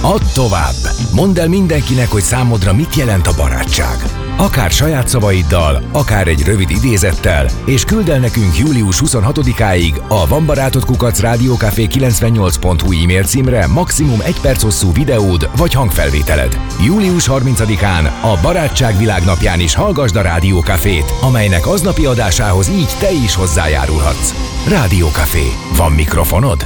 Add tovább! Mondd el mindenkinek, hogy számodra mit jelent a barátság. Akár saját szavaiddal, akár egy rövid idézettel, és küld el nekünk július 26-áig a vanbarátod@radiocafé98.hu e-mail címre maximum 1 perc hosszú videód vagy hangfelvételed. Július 30-án a Barátság Világnapján is hallgasd a Rádió Cafét, amelynek aznapi adásához így te is hozzájárulhatsz. Rádió Café. Van mikrofonod?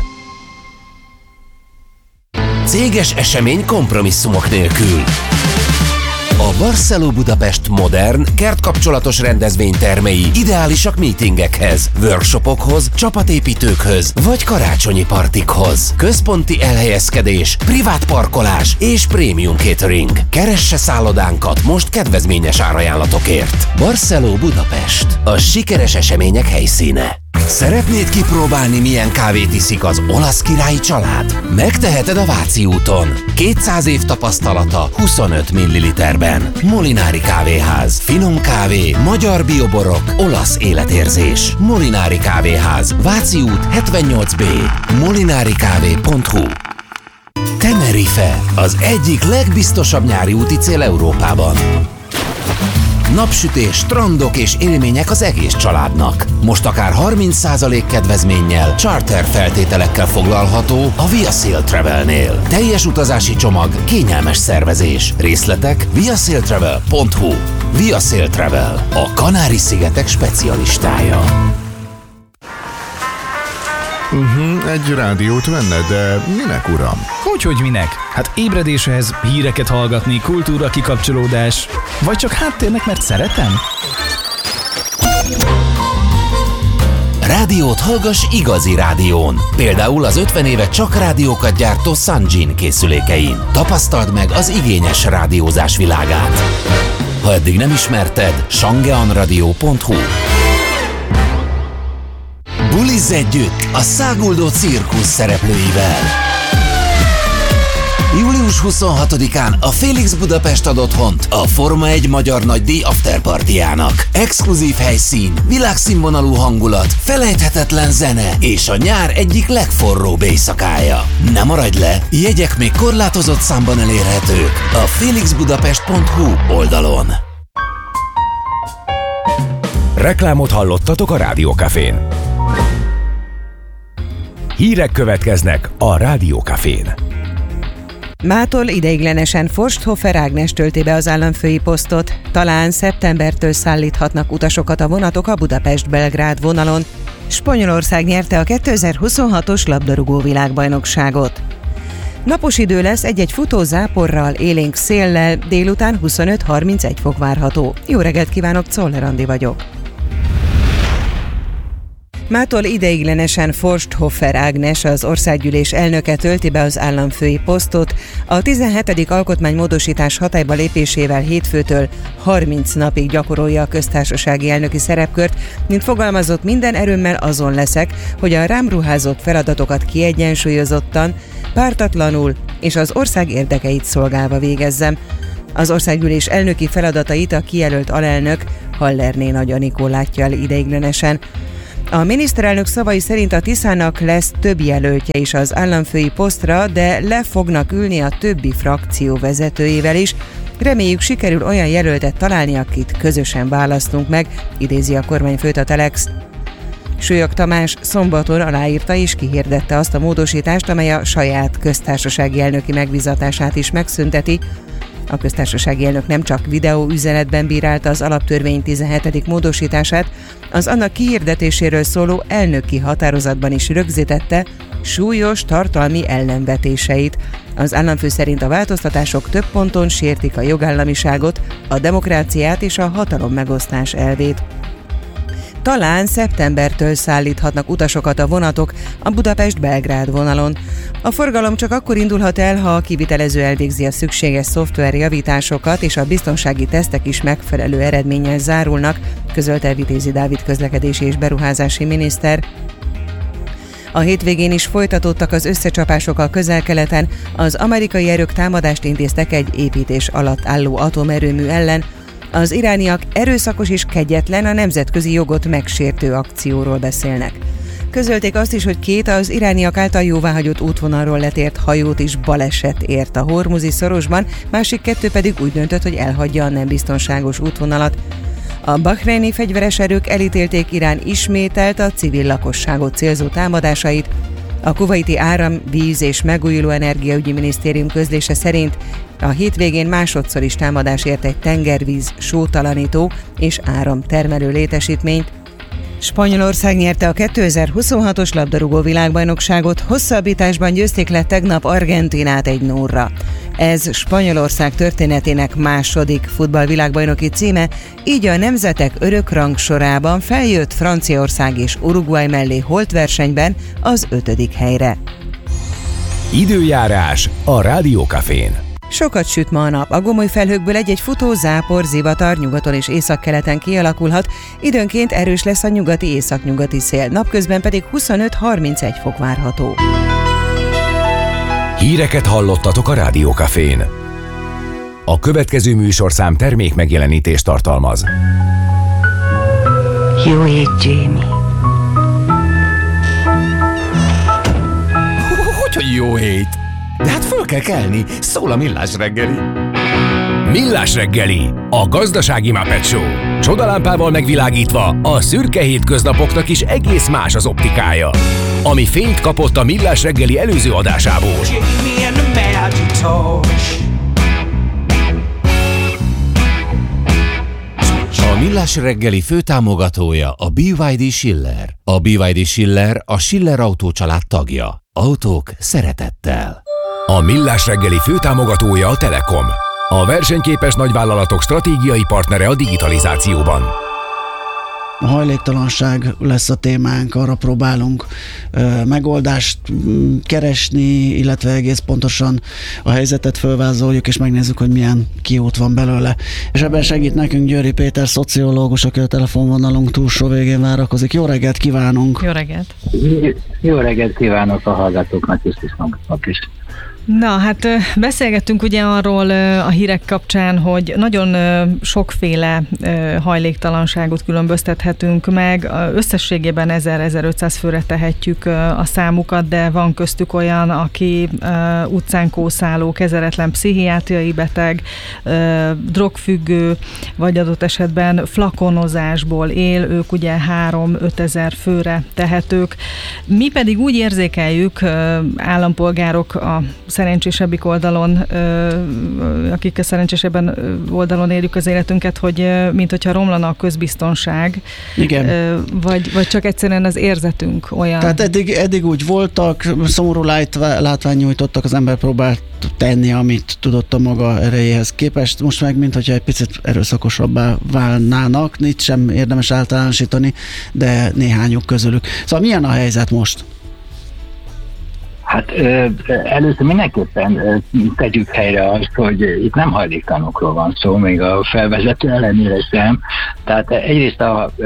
Céges esemény kompromisszumok nélkül. A Barceló Budapest modern, kertkapcsolatos rendezvénytermei ideálisak meetingekhez, workshopokhoz, csapatépítőkhöz vagy karácsonyi partikhoz. Központi elhelyezkedés, privát parkolás és prémium catering. Keresse szállodánkat most kedvezményes árajánlatokért. Barceló Budapest. A sikeres események helyszíne. Szeretnéd kipróbálni, milyen kávét iszik az olasz királyi család? Megteheted a Váci úton. 200 év tapasztalata 25 ml-ben. Molinári Kávéház. Finom kávé, magyar bioborok, olasz életérzés. Molinári Kávéház. Váci út 78B. molinarikávé.hu. Tenerife. Az egyik legbiztosabb nyári úti cél Európában. Napsütés, strandok és élmények az egész családnak. Most akár 30% kedvezménnyel, charter feltételekkel foglalható a Via Sail Travelnél. Teljes utazási csomag, kényelmes szervezés. Részletek viasailtravel.hu. Via Sail Travel, a Kanári-szigetek specialistája. Egy rádiót venne, de minek, uram? Hogy minek? Hát ébredéshez, híreket hallgatni, kultúra kikapcsolódás, vagy csak háttérnek, mert szeretem? Rádiót hallgass igazi rádión. Például az 50 éve csak rádiókat gyártó Sanjin készülékein. Tapasztald meg az igényes rádiózás világát. Ha eddig nem ismerted, shangeanradio.hu. Bulizz együtt a száguldó cirkusz szereplőivel. Július 26-án a Félix Budapest ad otthont a Forma 1 magyar nagydíj afterpartyjának. Exkluzív helyszín, világszínvonalú hangulat, felejthetetlen zene és a nyár egyik legforróbb éjszakája. Ne maradj le, jegyek még korlátozott számban elérhetők a felixbudapest.hu oldalon. Reklámot hallottatok a Rádió Cafén. Hírek következnek a Rádió Cafén. Mától ideiglenesen Forsthofer Ágnes tölti be az államfői posztot. Talán szeptembertől szállíthatnak utasokat a vonatok a Budapest-Belgrád vonalon. Spanyolország nyerte a 2026-os labdarúgó világbajnokságot. Napos idő lesz egy-egy futó záporral, élénk széllel, délután 25-31 fok várható. Jó reggelt kívánok, Czoller Andi vagyok. Mától ideiglenesen Forsthofer Ágnes, az országgyűlés elnöke tölti be az államfői posztot. A 17. alkotmánymódosítás hatályba lépésével hétfőtől 30 napig gyakorolja a köztársasági elnöki szerepkört, mint fogalmazott, minden erőmmel azon leszek, hogy a rám ruházott feladatokat kiegyensúlyozottan, pártatlanul és az ország érdekeit szolgálva végezzem. Az országgyűlés elnöki feladatait a kijelölt alelnök, Hallerné Nagy Anikó látja el ideiglenesen. A miniszterelnök szavai szerint a Tiszának lesz több jelöltje is az államfői posztra, de le fognak ülni a többi frakció vezetőjével is. Reméljük, sikerül olyan jelöltet találni, akit közösen választunk meg, idézi a kormányfőt a Telex. Sőjök Tamás szombaton aláírta és kihirdette azt a módosítást, amely a saját köztársasági elnöki megbízatását is megszünteti. A köztársasági elnök nem csak videóüzenetben bírálta az alaptörvény 17. módosítását, az annak kihirdetéséről szóló elnöki határozatban is rögzítette súlyos tartalmi ellenvetéseit. Az államfő szerint a változtatások több ponton sértik a jogállamiságot, a demokráciát és a hatalommegosztás elvét. Talán szeptembertől szállíthatnak utasokat a vonatok a Budapest-Belgrád vonalon. A forgalom csak akkor indulhat el, ha a kivitelező elvégzi a szükséges szoftverjavításokat, és a biztonsági tesztek is megfelelő eredménnyel zárulnak, közölte Vitézi Dávid közlekedési és beruházási miniszter. A hétvégén is folytatódtak az összecsapások a Közel-Keleten, az amerikai erők támadást intéztek egy építés alatt álló atomerőmű ellen. Az irániak erőszakos és kegyetlen, a nemzetközi jogot megsértő akcióról beszélnek. közölték azt is, hogy 2 az irániak által jóváhagyott útvonalról letért hajót is baleset ért a Hormuzi szorosban, másik 2 pedig úgy döntött, hogy elhagyja a nem biztonságos útvonalat. A bahreini fegyveres erők elítélték Irán ismételt a civil lakosságot célzó támadásait. A kuvaiti áram, víz és megújuló energiaügyi minisztérium közlése szerint a hétvégén másodszor is támadás ért egy tengervíz sótalanító és áramtermelő létesítményt. Spanyolország nyerte a 2026-os labdarúgó világbajnokságot, hosszabbításban győzték le tegnap Argentinát 1-0-ra. Ez Spanyolország történetének második futballvilágbajnoki címe, így a nemzetek örökrangsorában feljött Franciaország és Uruguay mellé holtversenyben az 5. helyre. Időjárás a Rádiókafén. Sokat süt ma a nap, a gomoly felhőkből egy-egy futó zápor, zivatar nyugaton és északkeleten kialakulhat, időnként erős lesz a nyugati északnyugati szél, napközben pedig 25-31 fok várható. Híreket hallottatok a Rádiókafén. A következő műsorszám termék megjelenítést tartalmaz. Jó hét, Jamie. Hogy jó hét! De hát föl kell kelni, szól a Millás reggeli. Millás reggeli, a gazdasági Muppet Show. Csodalámpával megvilágítva a szürke hétköznapoknak is egész más az optikája. Ami fényt kapott a Millás reggeli előző adásából. A Millás reggeli főtámogatója a BYD Schiller. A BYD Schiller a Schiller Autó család tagja. Autók szeretettel. A Millás reggeli főtámogatója a Telekom. A versenyképes nagyvállalatok stratégiai partnere a digitalizációban. A hajléktalanság lesz a témánk, arra próbálunk megoldást keresni, illetve egész pontosan a helyzetet fölvázoljuk, és megnézzük, hogy milyen kiút van belőle. És ebben segít nekünk Győri Péter, szociológus, aki a telefonvonalunk túlsó végén várakozik. Jó reggelt kívánunk! Jó reggelt! Jó reggelt kívánok a hallgatóknak és maguknak is. Na, hát beszélgettünk ugye arról a hírek kapcsán, hogy nagyon sokféle hajléktalanságot különböztethetünk meg. Összességében 1000-1500 főre tehetjük a számukat, de van köztük olyan, aki utcán kószáló, kezeletlen pszichiátriai beteg, drogfüggő, vagy adott esetben flakonozásból él, ők ugye 3-5 ezer főre tehetők. Mi pedig úgy érzékeljük, állampolgárok a szerencsésebbik oldalon, akik a szerencsésebben oldalon éljük az életünket, hogy mint hogyha romlana a közbiztonság. Igen. Vagy csak egyszerűen az érzetünk olyan. Tehát eddig úgy voltak, szomorú látvány nyújtottak, az ember próbált tenni, amit tudott a maga erejéhez képest. Most meg, mint hogyha egy picit erőszakosabbá válnának, itt sem érdemes általánosítani, de néhányuk közülük. Szóval milyen a helyzet most? Hát először mindenképpen tegyük helyre azt, hogy itt nem hajléktalanokról van szó, még a felvezető ellenére sem. Tehát egyrészt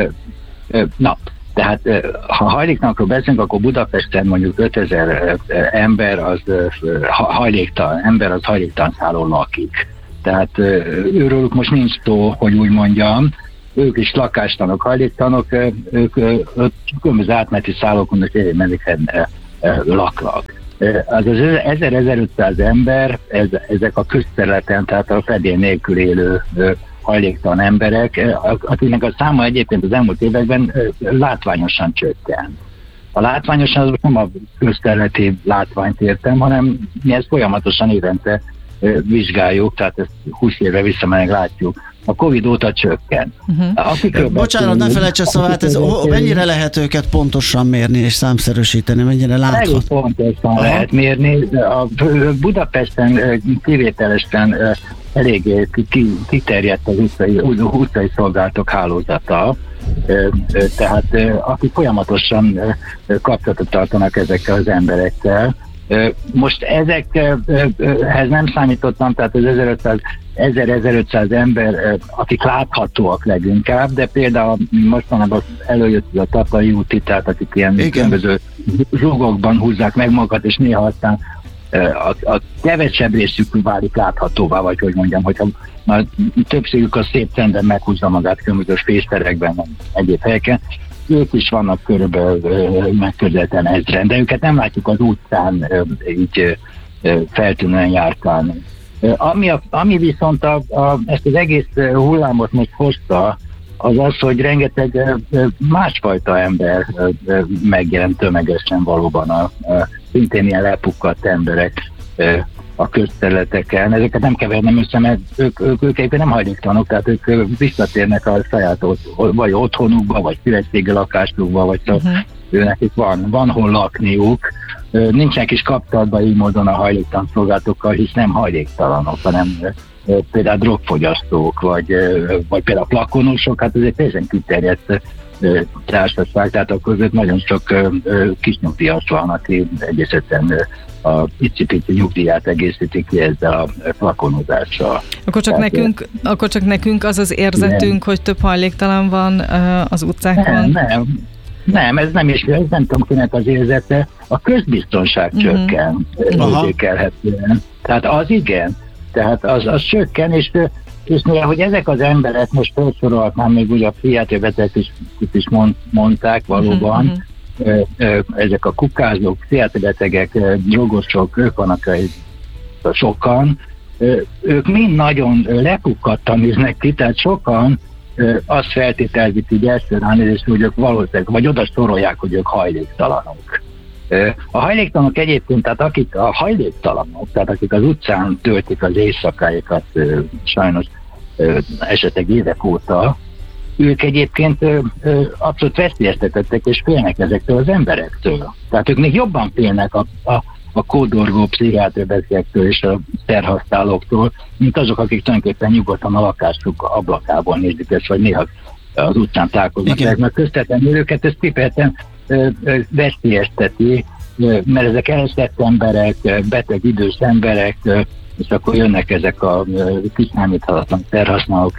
tehát ha hajléktalanokról beszélünk, akkor Budapesten mondjuk 5000 ember az hajléktalan szállón lakik. Tehát őróluk most nincs szó, hogy úgy mondjam, ők is lakástalanok, hajléktalanok, ők különböző átmeneti szállókon és érvényben laknak. Az 1000-1500 ember, ezek a közterületen, tehát a fedél nélkül élő hajléktalan emberek, akiknek a száma egyébként az elmúlt években látványosan csökkent. A látványosan az nem a közterületi látványt értem, hanem mi ezt folyamatosan évente vizsgáljuk, tehát ezt 20 évre visszamenőleg látjuk. A Covid óta csökken. Bocsánat, ne felejts ezt, szóval mennyire lehet őket pontosan mérni és számszerűsíteni, mennyire látható? Elég pontosan lehet mérni. A Budapesten kivételesen eléggé kiterjedt az utcai szolgálatok hálózata, tehát akik folyamatosan kapcsolatot tartanak ezekkel az emberekkel. Most ezekhez nem számítottam, tehát az 1000-1500 ember, akik láthatóak leginkább, de például mostanában előjött a Tatai úti, tehát akik ilyen különböző zsugokban húzzák meg magukat, és néha aztán a kevesebb részük válik láthatóvá, vagy hogy mondjam, hogyha már többségük a szép csendben meghúzza magát különböző fészterekben, egyéb helyeken. ők is vannak körülbelül megközelítően 1000, de őket nem látjuk az utcán így feltűnően járkálni. Ami viszont ezt az egész hullámot most hozta, az az, hogy rengeteg másfajta ember megjelent tömegesen valóban, szintén ilyen lepukkadt emberek a közterületeken. Ezeket nem kevernem össze, mert ők nem hajléktalanok, tehát ők visszatérnek a saját vagy otthonukba, vagy szüvetségi lakásukba, vagy nekik van hol lakniuk. Nincsenek is kapcsolatban így módon a hajléktalan szolgálatokkal, hisz nem hajléktalanok, hanem például drogfogyasztók, vagy például plakonosok, hát ez egy teljesen kiterjedt társaság, tehát akkor között nagyon sok kisnyugdíjas van, aki egész egyszerűen a icipici nyugdíját egészítik ki ezzel a plakonozással. Akkor csak nekünk az az érzetünk, hogy több hajléktalan van az utcákon? Nem, ez nem tudom kinek az érzete. A közbiztonság csökken érzékelhetően. Tehát az igen. Tehát az csökken, és mivel, hogy ezek az emberek, most felsorolhatnám még ugye a pszichiátriabetegek is mondták valóban, ezek a kukázók, pszichiátriabetegek, drogosok, ők vannak sokan, ők mind nagyon lepukkadtan néznek ki, tehát sokan azt feltételezik így első ránézést, hogy ők valószínűleg, vagy oda sorolják, hogy ők hajléktalanok. A hajléktalanok egyébként, tehát akik a hajléktalanok, tehát akik az utcán töltik az éjszakáikat sajnos esetleg évek óta, ők egyébként abszolút veszélyeztetettek és félnek ezektől az emberektől. Tehát ők még jobban félnek a kódolgó pszichiátriabetegektől és a szerhasználóktól, mint azok, akik tulajdonképpen nyugodtan a lakásuk ablakából nézik ezt, vagy néha az utcán találkoznak. Mert köztetlenül őket ez kifejezetten veszélyezteti, mert ezek elszett emberek, beteg idős emberek, és akkor jönnek ezek a kiszámíthatatlan terhasználók,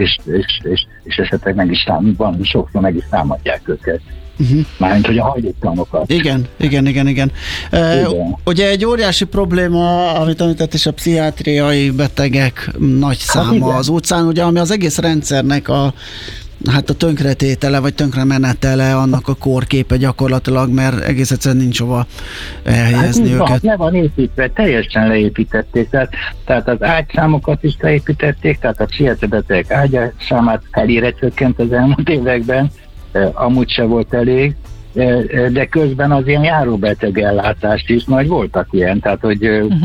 és esetleg sokszor meg is támadják őket. Mármint, hogy a hajléktalanokat. Igen. Ugye egy óriási probléma, amit említett is, a pszichiátriai betegek nagy száma az utcán, ugye, ami az egész rendszernek a tönkretétele, vagy tönkremenetele, annak a kórképe gyakorlatilag, mert egész egyszerűen nincs hova elhelyezni őket. Le van építve, teljesen leépítették, tehát az ágyszámokat is leépítették, tehát a pszichiátriabetegek ágyszámát felére csökkent az elmúlt években, amúgy se volt elég, de közben az ilyen járóbeteg ellátást is, majd voltak ilyen, tehát hogy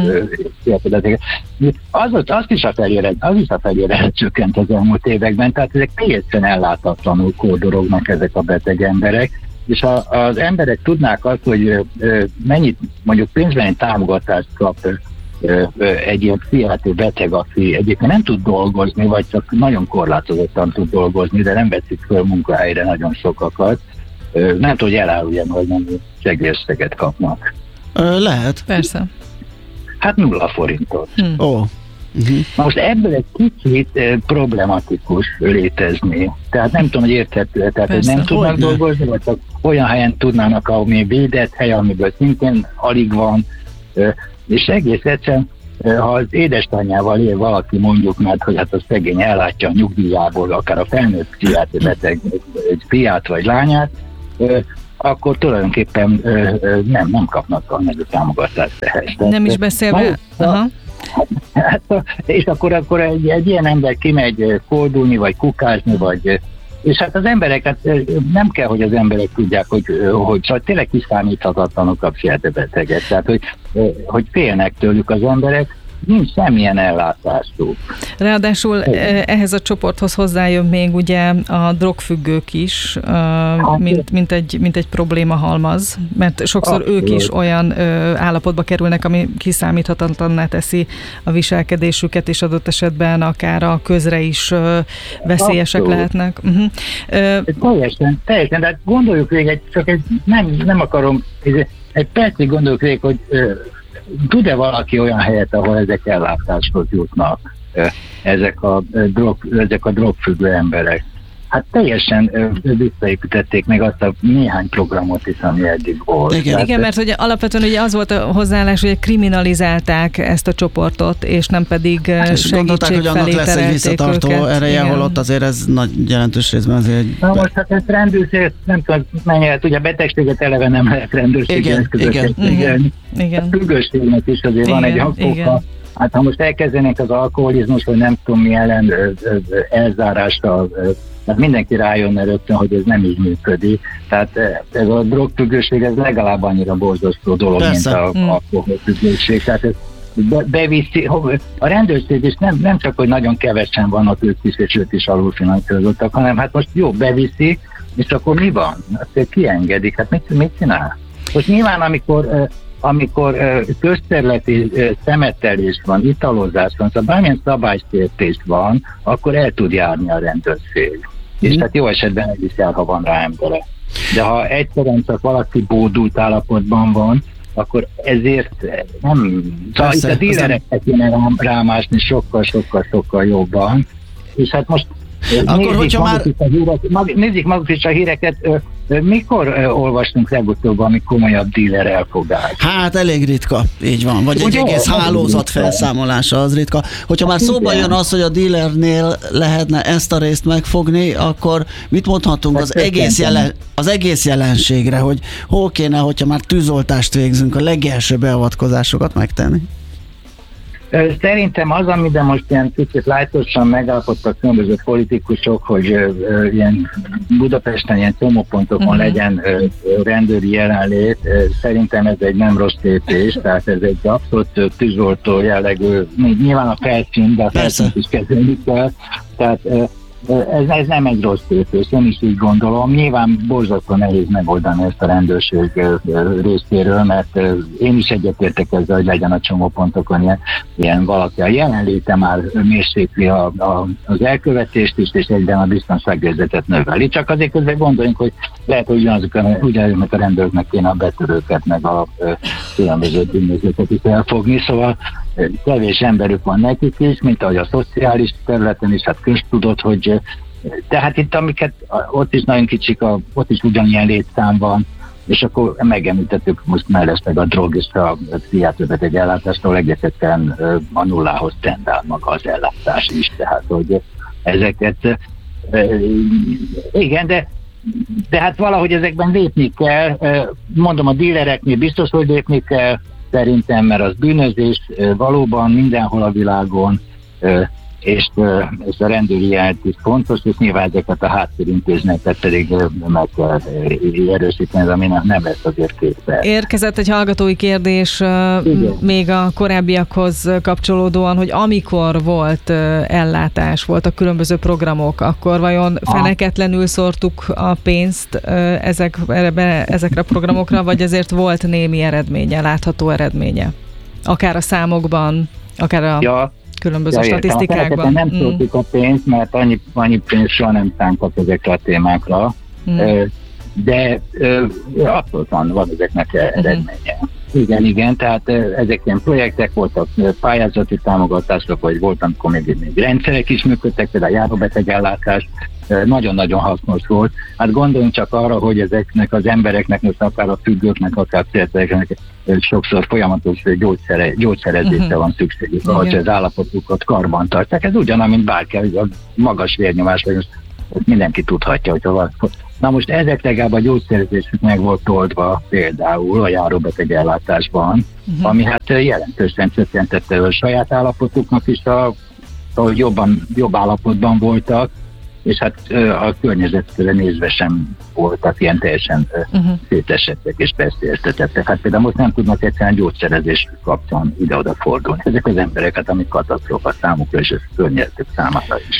azt is a felére csökkent az elmúlt években, tehát ezek teljesen ellátatlanul kódorognak ezek a beteg emberek, és az emberek tudnák azt, hogy mennyit mondjuk pénzbeni támogatást kap egy ilyen pszichiátri beteg, aki egyébként nem tud dolgozni, vagy csak nagyon korlátozottan tud dolgozni, de nem veszik föl munkahelyre nagyon sokakat, nem tudom, hogy eláruljon, hogy nem segélyösszeget kapnak. Lehet. Persze. Hát 0 forintot. Na most ebből egy kicsit problematikus létezni. Tehát nem tudom, hogy érthető, tehát hogy nem tudnak dolgozni, vagy csak olyan helyen tudnának, ami védett hely, amiből szintén alig van, és egész egyszerűen, ha az édesanyjával él valaki, mondjuk, mert hogy hát a szegény ellátja a nyugdíjából, akár a felnőtt pszichiátri beteg egy fiát vagy lányát, akkor tulajdonképpen nem kapnak a nevű támogatást ehhez. Nem is beszélve. És akkor egy ilyen ember kimegy fordulni, vagy kukázni, és hát az embereket nem kell, hogy az emberek tudják, hogy szóval tényleg kiszámíthatatlanok a pszichiátri betegek, tehát hogy félnek tőlük az emberek, nincs semmilyen ellátásuk. Ráadásul ehhez a csoporthoz hozzájön még ugye a drogfüggők is, mint egy problémahalmaz, mert sokszor ők is olyan állapotba kerülnek, ami kiszámíthatatlanná teszi a viselkedésüket, és adott esetben akár a közre is veszélyesek lehetnek. Teljesen, de gondoljuk végig, nem akarom, egy percig gondoljuk végig, hogy tud-e valaki olyan helyet, ahol ezek ellátáshoz jutnak, ezek a drogfüggő emberek? hát teljesen visszaépítették meg azt a néhány programot is, ami eddig volt. Igen, mert hogy alapvetően ugye az volt a hozzáállás, hogy kriminalizálták ezt a csoportot, és nem pedig gondolták, hogy annak lesz egy visszatartó ereje, holott azért ez nagy jelentős részben azért... Na most hát ezt rendőrség, nem tudom, mennyire, ugye a betegséget eleve nem lehet rendőrségen. Igen. A függőségnek is azért van egy hakfoka. Hát ha most elkezdenénk az alkoholizmus, vagy nem tudom mi ellen elzárással, mert mindenki rájönne rögtön, hogy ez nem így működik. Tehát ez a drogfüggőség, ez legalább annyira borzasztó dolog, persze, mint a alkoholfüggőség. Tehát ez beviszi, a rendőrség is nem csak, hogy nagyon kevesen vannak ők is, és ők is alulfinanszírozottak, hanem hát most jó, beviszi, és akkor mi van? Azt kiengedik, hát mit csinál? Most nyilván, amikor közterületi szemetelés van, italozás van, szóval bármilyen szabálysértés van, akkor el tud járni a rendőrség. És hát jó esetben ez is el, ha van rá embere. De ha egyszerűen csak valaki bódult állapotban van, akkor ezért nem... Szóval itt a dílereknek kéne rámásni sokkal jobban. És hát most nézzük maguk is a híreket. Mikor olvastunk legutóbb, ami komolyabb díler elfogás? Hát elég ritka, így van. Vagy egy egész hálózat felszámolása, az ritka. Hogyha már szóba jön az, hogy a dílernél lehetne ezt a részt megfogni, akkor mit mondhatunk az egész jelenségre, hogy hol kéne, hogyha már tűzoltást végzünk, a legelső beavatkozásokat megtenni? Szerintem az, amiben most ilyen kicsit lájtosan megállapodtak különböző politikusok, hogy ilyen Budapesten ilyen csomópontokon legyen rendőri jelenlét, szerintem ez egy nem rossz lépés, tehát ez egy abszolút tűzoltó jellegű, nyilván a felszín, de a felszínt is kezelni kell, tehát ez nem egy rossz lépés, én is így gondolom. Nyilván borzasztó nehéz megoldani ezt a rendőrség részéről, mert én is egyetértek ezzel, hogy legyen a csomópontokon ilyen valaki. A jelenléte már mérsékli az elkövetést is, és egyben a biztonságérzetet növeli. Csak azért közben gondoljunk, hogy lehet, hogy ugyanazoknak a rendőröknek kéne a betörőket, meg a különböző bűnözőket is elfogni, szóval kevés emberük van nekik is, mint ahogy a szociális területen is, hát köztudott, hogy tehát itt amiket, ott is nagyon kicsik, ott is ugyanilyen létszám van, és akkor megemlítettük most mellesleg a drog és a pszichiátriabeteg ellátástól egészen a nullához tendál maga az ellátás is, tehát hogy ezeket igen, de hát valahogy ezekben lépni kell, mondom, a dílereknél biztos, hogy lépni kell, szerintem, mert az bűnözés valóban mindenhol a világon, és a rendőri jelent is fontos, és nyilván ezeket a háttérintézményeket pedig meg kell erősíteni, ami nem lesz azért kétszer. Érkezett egy hallgatói kérdés még a korábbiakhoz kapcsolódóan, hogy amikor volt ellátás, voltak különböző programok, akkor vajon feneketlenül szórtuk a pénzt ezekre a programokra, vagy ezért volt némi eredménye, látható eredménye? Akár a számokban, akár a különböző statisztikákban. Nem szóltuk a pénzt, mert annyi pénzt soha nem szántak ezekre a témákra, de abszolút van ezeknek eredménye. Igen, tehát ezek ilyen projektek voltak, pályázati támogatások, vagy volt, amikor még rendszerek is működtek, például a járóbetegellátás, nagyon-nagyon hasznos volt. Hát gondoljunk csak arra, hogy ezeknek az embereknek, most akár a függőknek, akár például sokszor folyamatos gyógyszerezésre van szükségük, ahogy az állapotukat karban tartják. Ez ugyanaz, mint bárki, a magas vérnyomás, vagy most mindenki tudhatja, hogy hova. Na most ezek legalább a gyógyszerezésük meg volt oldva például a járóbetegellátásban, ami hát jelentősen csökkentette a saját állapotuknak is, ahogy jobb állapotban voltak, és hát a környezetre nézve sem voltak ilyen teljesen szétesettek és beszéltetettek. Hát például most nem tudnak egyszerűen gyógyszerezés kapcsán ide-oda fordulni. Ezek az emberek, hát amik katasztrófa számukra és a környezetük számára is.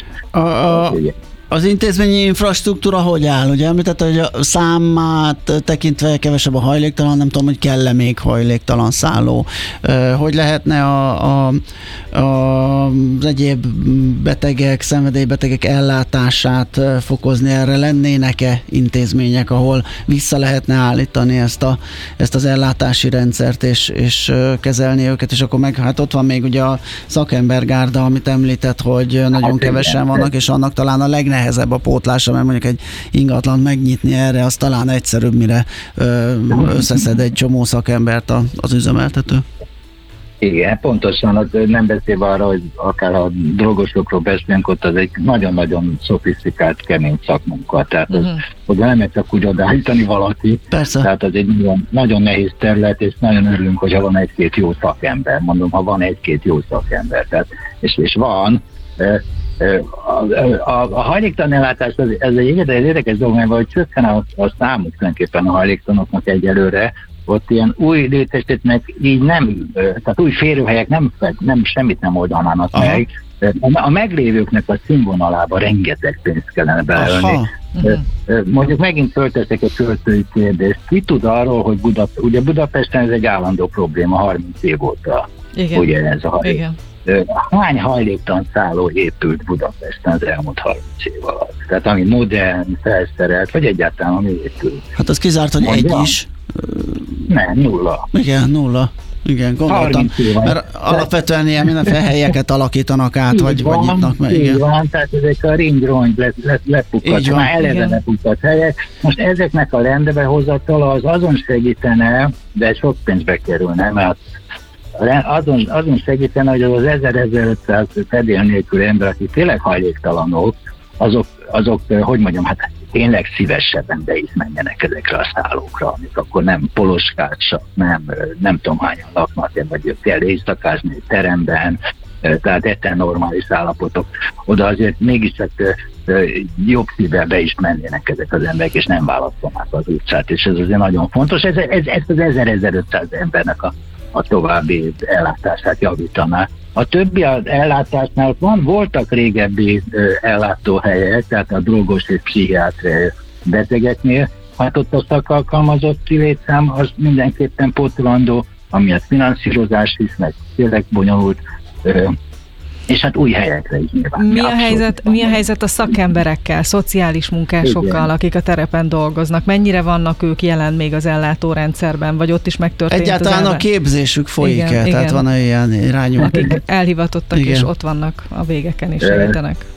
Az intézményi infrastruktúra hogy áll? Ugye említette, hogy a számát tekintve kevesebb a hajléktalan, nem tudom, hogy kell-e még hajléktalan szálló. Hogy lehetne az egyéb betegek, szenvedélybetegek ellátását fokozni, erre lennének-e intézmények, ahol vissza lehetne állítani ezt az ellátási rendszert, és kezelni őket, és akkor meg hát ott van még ugye a szakembergárda, amit említett, hogy nagyon kevesen vannak, és annak talán a legnehezebb a pótlása, mert mondjuk egy ingatlant megnyitni erre, az talán egyszerűbb, mire összeszed egy csomó szakembert az üzemeltető. Igen, pontosan, nem beszélve arra, hogy akár a drogosokról beszélünk, ott az egy nagyon-nagyon szofisztikált, kemény szakmunka, tehát hogy nem lehet csak úgy odaállítani valaki. Persze. Tehát az egy nagyon, nagyon nehéz terület, és nagyon örülünk, hogyha van egy-két jó szakember. Mondom, ha van egy-két jó szakember, tehát, és van. A hajléktalanellátás ez egy érdekes dolog, mert hogy csökken a számuk tulajdonképpen a hajléktalanoknak egyelőre, ott ilyen új létesítmények így nem, tehát új férőhelyek nem semmit nem oldanának meg. A meglévőknek a színvonalába rengeteg pénzt kellene beleölni. Mondjuk megint fölteszek egy költői kérdést. Ki tud arról, hogy ugye Budapesten ez egy állandó probléma 30 év óta. Igen. Ugye ez a hajlék. Hány hajléktalan szálló épült Budapesten az elmúlt 30 év alatt? Tehát ami modern, felszerelt, vagy egyáltalán ami épült. Hát az kizárt, hogy egy is. Nem, nulla. Igen, nulla. Igen, gondoltam. Mert alapvetően ilyen mindenféle helyeket alakítanak át, vagy nyitnak meg. Így van, tehát ezek a ringy-rongy lepukkadt, már eleve lepukkadt helyek. Most ezeknek a rendbehozatala az azon segítene, de sok pénzbe kerülne, mert azon segítene, hogy az 1000-1500 fedél nélkül ember, akik tényleg hajléktalanok, azok, hogy mondjam, hát tényleg szívesebben be is menjenek ezekre a szállókra, amik akkor nem poloskácsak, nem tudom hányan laknak, vagy kell éjszakázni egy teremben, tehát etten normális állapotok. Oda azért mégiscsak jobb szívvel be is mennének ezek az emberek, és nem választanák az utcát, és ez azért nagyon fontos. Ez az 1000-1500 embernek a további ellátását javítaná. A többi az ellátásnál voltak régebbi ellátóhelyek, tehát a drogos és pszichiátriai betegeknél, hát ott a szakalkalmazotti létszám az mindenképpen pótlandó, ami a finanszírozás is, meg tényleg bonyolult, és hát új helyekre is nyilván. Mi a helyzet a szakemberekkel, szociális munkásokkal, igen, akik a terepen dolgoznak? Mennyire vannak ők jelen még az ellátórendszerben, vagy ott is megtörtént egyáltalán a képzésük folyik-e? Igen, tehát van-e ilyen irányú? Akik elhivatottak, igen, és ott vannak a végeken és segítenek.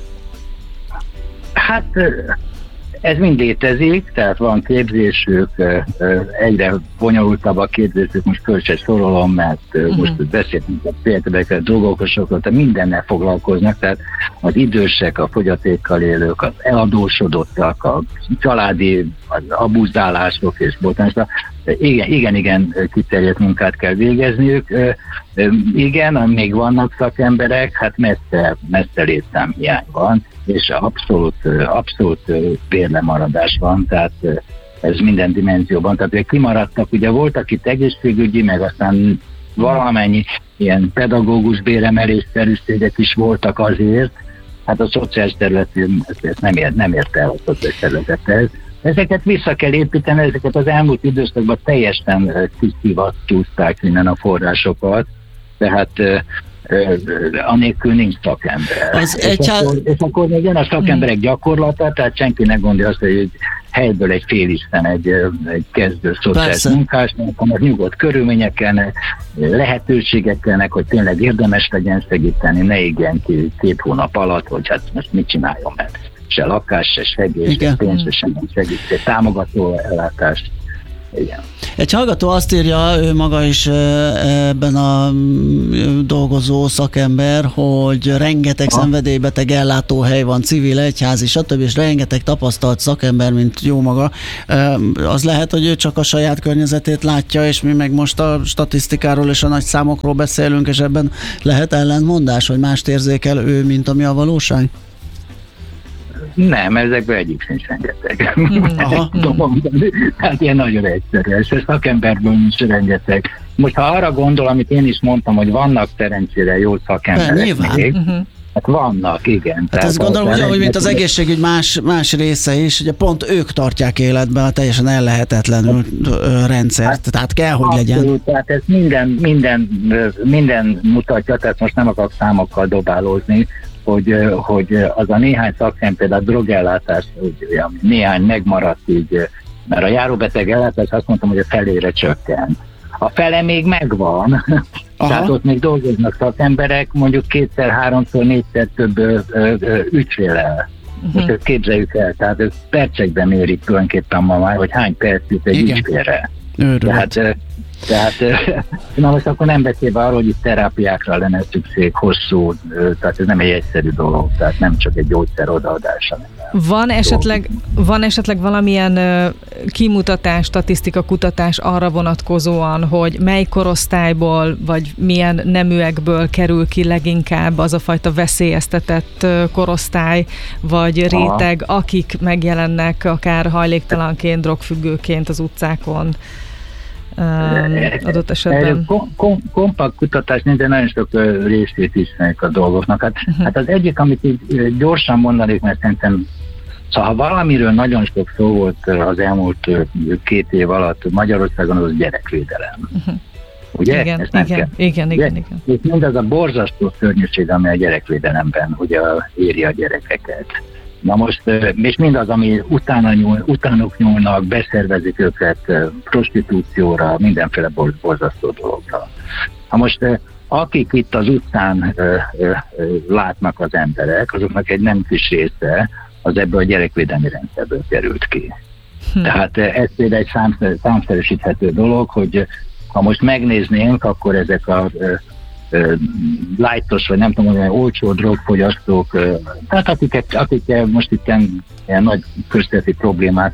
Hát ez mind létezik, tehát van képzésük, egyre bonyolultabb a képzésük, most föl se sorolom, mert most beszéltünk a fiatalokról, drogokosokról, tehát mindennel foglalkoznak, tehát az idősek, a fogyatékkal élők, az eladósodottak, a családi abuzálások és botánság. Igen, kiterjedt munkát kell végezniük. Igen, még vannak szakemberek, hát messze létszámhiány van, és abszolút bérlemaradás van, tehát ez minden dimenzióban. Tehát kimaradtak, ugye voltak itt egészségügyi, meg aztán valamennyi ilyen pedagógus béremelésszerűségek is voltak azért, hát a szociális területén ezt nem ért el a szociális területet. Ezeket vissza kell építeni, ezeket az elmúlt időszakban teljesen kiszivattúzták innen a forrásokat, tehát anélkül nincs szakember. És akkor még jön a szakemberek gyakorlata, tehát senki ne gondolja azt, hogy egy helyből egy félisten, egy kezdő szociális munkásnak, hanem nyugodt körülményekkel, lehetőségekkel, hogy tényleg érdemes legyen segíteni, ne igen ki 2 hónap alatt, hogy hát most mit csináljon, mert se lakás, se segély, se pénz, se semmi segítség, támogató ellátás. Igen. Egy hallgató azt írja, ő maga is ebben a dolgozó szakember, hogy rengeteg szenvedélybeteg ellátóhely van, civil, egyházi, stb. És rengeteg tapasztalt szakember, mint jó maga. Az lehet, hogy ő csak a saját környezetét látja, és mi meg most a statisztikáról és a nagy számokról beszélünk, és ebben lehet ellentmondás, hogy mást érzékel ő, mint ami a valóság? Nem, ezekből egyik sincs rengeteg. Hát ilyen nagyon egyszerű, és a szakemberből nincs rengeteg. Most ha arra gondol, amit én is mondtam, hogy vannak szerencsére jó szakemberek még, Hát vannak, igen. Hát ezt gondolom ugyanúgy, mint az egészségügy más része is, ugye pont ők tartják életben a teljesen ellehetetlenül rendszert, tehát kell, hogy legyen. Abszolút, tehát ez minden mutatja, tehát most nem akarok számokkal dobálózni, hogy az a néhány szakember, például a drogellátás, néhány megmaradt így, mert a járóbeteg ellátás azt mondtam, hogy a felére csökkent. A fele még megvan, tehát ott még dolgoznak szakemberek, mondjuk 2-3-4 több ügyféllel. Most ezt képzeljük el, tehát ez percekben mérik tulajdonképpen ma már, hogy hány perc jut egy ügyfélre. Tehát na most akkor nem beszélve arról, hogy itt terápiákra lenne szükség hosszú, tehát ez nem egy egyszerű dolog, tehát nem csak egy gyógyszer odaadása. Van esetleg valamilyen kimutatás, statisztika, kutatás arra vonatkozóan, hogy mely korosztályból, vagy milyen neműekből kerül ki leginkább az a fajta veszélyeztetett korosztály, vagy réteg, akik megjelennek akár hajléktalanként, drogfüggőként az utcákon? Adott esetben. Kompakt kutatás, de nagyon sok részét ismerjük a dolgoknak. Hát az egyik, amit így gyorsan mondanék, mert szerintem, szóval ha valamiről nagyon sok szó volt az elmúlt 2 év alatt Magyarországon, az gyerekvédelem. Ugye? Igen. És mindaz a borzasztó szörnyűség, ami a gyerekvédelemben ugye éri a gyerekeket. Na most, és mindaz, ami utánuk nyúlnak, beszervezik őket prostitúcióra, mindenféle borzasztó dologra. Na most, akik itt az utcán látnak az emberek, azoknak egy nem kis része az ebből a gyerekvédelmi rendszerből került ki. Tehát ez például egy számszerűsíthető dolog, hogy ha most megnéznénk, akkor ezek a lightos, vagy nem tudom, olyan olcsó drogfogyasztók, tehát akik most itt ilyen nagy közterületi problémát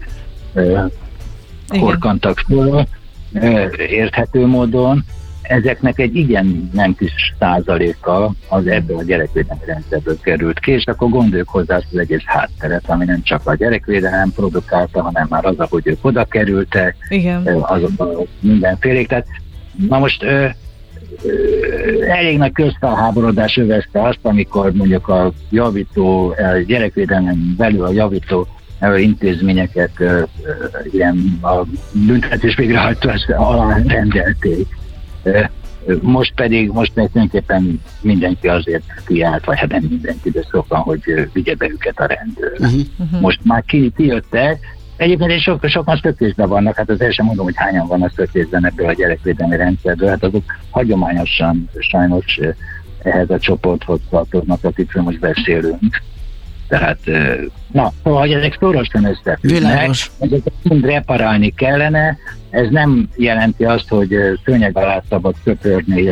horkantak föl, érthető módon, ezeknek egy igen nem kis százaléka az ebből a gyerekvédelmi rendszerből került ki, és akkor gondoljuk hozzá az egész hátteret, ami nem csak a gyerekvédelem produkálta, hanem már az, ahogy ők oda kerültek, azok mindenfélék. Tehát, na most elég nagy közfelháborodás övezte azt, amikor mondjuk a gyerekvédelem belül a javító intézményeket ilyen a büntetés végrehajtás alá rendelték. Most pedig tulajdonképpen mindenki azért kiállt, vagy hát nem mindenki, de sokan, hogy vigye be őket a rendőr. Most már kijöttek. Egyébként sokan szökésben vannak, hát az el sem mondom, hogy hányan vannak szökésben ebből a gyerekvédelmi rendszerből, hát azok hagyományosan sajnos ehhez a csoporthoz tartoznak, akikről most beszélünk. Tehát, szóval, hogy ezek szorosan összefüggnek, ezeket mind reparálni kellene, ez nem jelenti azt, hogy szőnyeg alá szabad söpörni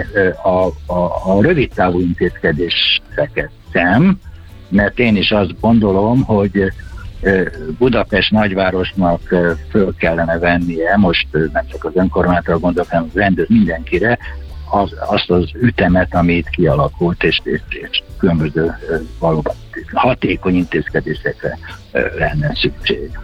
a rövidtávú intézkedéseket sem, mert én is azt gondolom, hogy Budapest nagyvárosnak föl kellene vennie, most nem csak az önkormányzatra gondolok, hanem az rendőr mindenkire, azt az ütemet, ami itt kialakult, és különböző valóban hatékony intézkedésekre lenne szükség.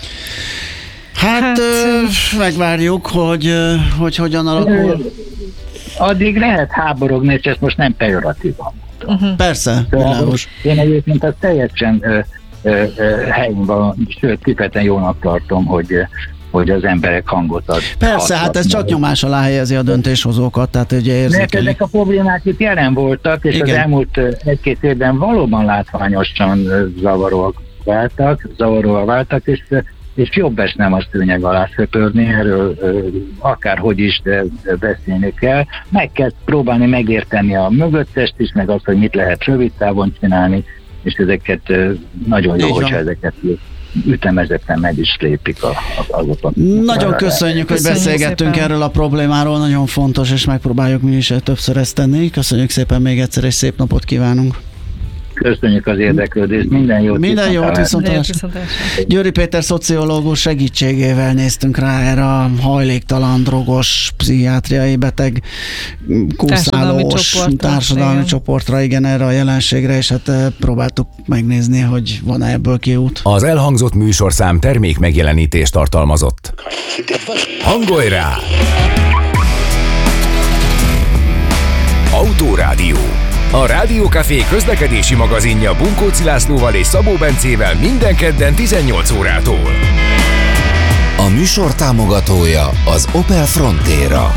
Hát megvárjuk, hogy hogyan alakul. Addig lehet háborogni, és ezt most nem pejoratívan mondom. Persze, világos. Én egyébként azt teljesen helyén van, sőt, kifejezetten jónak tartom, hogy az emberek hangot ad. Persze, hát ez csak nyomás alá helyezi a döntéshozókat, tehát ugye érzékelik. Mert ezek a problémák itt jelen voltak, és igen, az elmúlt 1-2 évben valóban látványosan zavaróan váltak, és jobb esne nem a szőnyeg alá söpörni, erről akárhogy is, de beszélni kell. Meg kell próbálni megérteni a mögöttest is, meg azt, hogy mit lehet rövid távon csinálni, és ezeket nagyon jó, hogyha ezeket ütemezetten meg is lépik azokat. Nagyon köszönjük, hogy beszélgettünk szépen erről a problémáról, nagyon fontos, és megpróbáljuk mi is többször ezt tenni. Köszönjük szépen még egyszer, és szép napot kívánunk! Köszönjük az érdeklődést, minden jót! Minden jót, viszontlátásra! Győri Péter szociológus segítségével néztünk rá erre a hajléktalan, drogos, pszichiátriai beteg, kúszálós társadalmi csoportra, igen, erre a jelenségre, és hát próbáltuk megnézni, hogy van-e ebből kiút. Az elhangzott műsorszám termék megjelenítést tartalmazott. Hangolj rá! Autorádió. A Rádiókafé közlekedési magazinja Bunkóci Lászlóval és Szabó Bencével minden kedden 18 órától. A műsor támogatója az Opel Frontera.